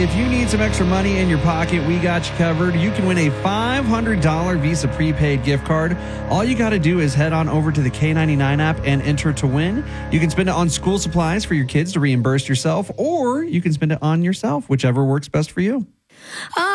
if you need some extra money in your pocket, we got you covered. You can win a $500 Visa prepaid gift card. All you got to do is head on over to the K99 app and enter to win. You can spend it on school supplies for your kids to reimburse yourself, or you can spend it on yourself, whichever works best for you.